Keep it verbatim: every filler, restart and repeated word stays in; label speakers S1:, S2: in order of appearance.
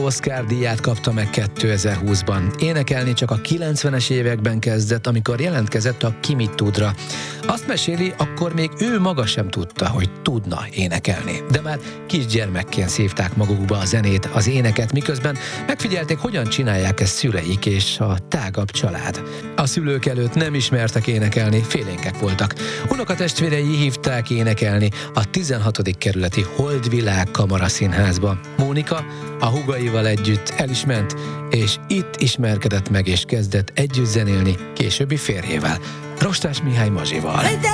S1: Oscar-díját kapta meg kétezer-húszban. Énekelni csak a kilencvenes években kezdett, amikor jelentkezett a Ki mit tudra. Azt meséli, akkor még ő maga sem tudta, hogy tudna énekelni. De már kisgyermekként szívták magukba a zenét, az éneket, miközben megfigyelték, hogyan csinálják ezt szüleik és a tágabb család. A szülők előtt nem ismertek énekelni, félénkek voltak. Unokatestvérei hívták énekelni a tizenhatodik kerületi Holdvilág Kamaraszínházba. Mónika a húgaival együtt el is ment, és itt ismerkedett meg és kezdett együtt zenélni későbbi férjével, Rostás Mihály Mazsival.